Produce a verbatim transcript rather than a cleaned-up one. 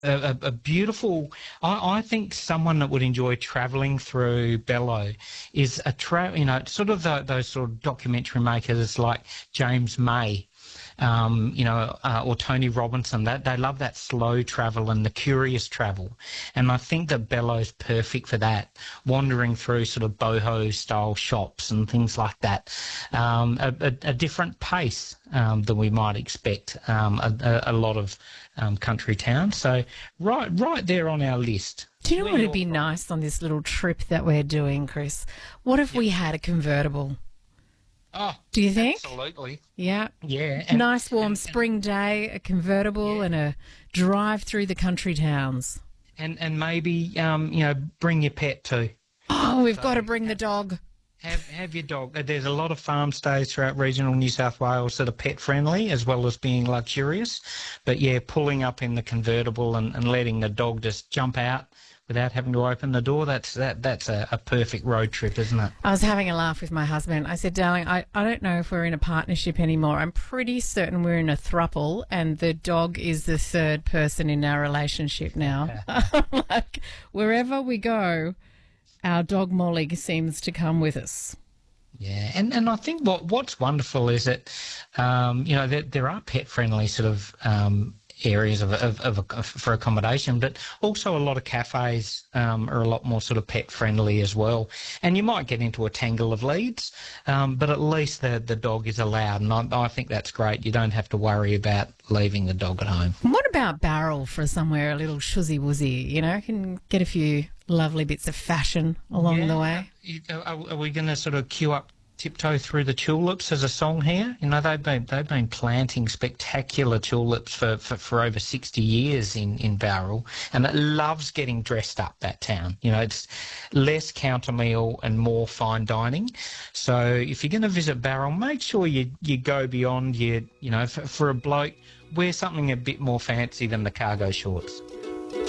A, a, a beautiful. I, I think someone that would enjoy travelling through Bello is a tra- you know, sort of the, those sort of documentary makers like James May, um, you know, uh, or Tony Robinson. That they love that slow travel and the curious travel, and I think that Bello's perfect for that. Wandering through sort of boho style shops and things like that, um, a, a, a different pace um, than we might expect. Um, a, a, a lot of um, country towns. So right, right there on our list. Do you know Where what would you're be from. nice on this little trip that we're doing, Chris? What if we had a convertible? Oh, Do you think? absolutely. Yeah. Yeah. And, Nice warm and, spring day, a convertible Yeah. and a drive through the country towns. and, and maybe, um, you know, bring your pet too. Oh, we've So got to bring the dog. Have have your dog. Uh, There's a lot of farm stays throughout regional New South Wales that are pet friendly as well as being luxurious. But yeah, pulling up in the convertible and, and letting the dog just jump out without having to open the door, that's that that's a, a perfect road trip, isn't it? I was having a laugh with my husband. I said, darling, I, I don't know if we're in a partnership anymore. I'm pretty certain we're in a throuple and the dog is the third person in our relationship now. Like, wherever we go, our dog Molly seems to come with us. Yeah, and, and I think what what's wonderful is that, um, you know, there, there are pet-friendly sort of um, areas of, of, of, of for accommodation, but also a lot of cafes um, are a lot more sort of pet-friendly as well. And you might get into a tangle of leads, um, but at least the, the dog is allowed, and I, I think that's great. You don't have to worry about leaving the dog at home. What about Barrel for somewhere a little shuzzy-wuzzy? You know, can get a few lovely bits of fashion along Yeah. the way. You- Are, are we going to sort of queue up Tiptoe Through the Tulips as a song here? You know, they've been they've been planting spectacular tulips for, for, for over sixty years in, in Bowral, and it loves getting dressed up, that town. You know, it's less counter meal and more fine dining. So if you're going to visit Bowral, make sure you, you go beyond your, you know, for, for a bloke, wear something a bit more fancy than the cargo shorts.